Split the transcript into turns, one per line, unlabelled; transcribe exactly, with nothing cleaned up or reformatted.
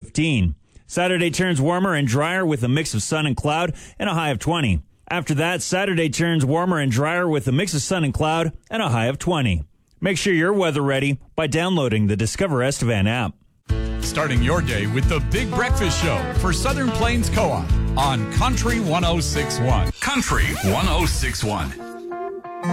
fifteen. Saturday turns warmer and drier with a mix of sun and cloud and a high of twenty. After that, Saturday turns warmer and drier with a mix of sun and cloud and a high of twenty. Make sure you're weather ready by downloading the Discover Estevan app.
Starting your day with the Big Breakfast Show for Southern Plains Co-op on Country one oh six point one. Country one oh six point one.